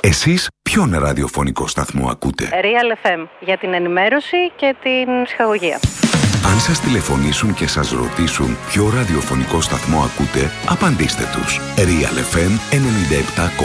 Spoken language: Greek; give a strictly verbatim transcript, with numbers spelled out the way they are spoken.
Εσείς ποιον ραδιοφωνικό σταθμό ακούτε? Real εφ εμ για την ενημέρωση και την ψυχαγωγία. Αν σας τηλεφωνήσουν και σας ρωτήσουν ποιο ραδιοφωνικό σταθμό ακούτε, απαντήστε τους. Real εφ εμ ενενήντα επτά κόμμα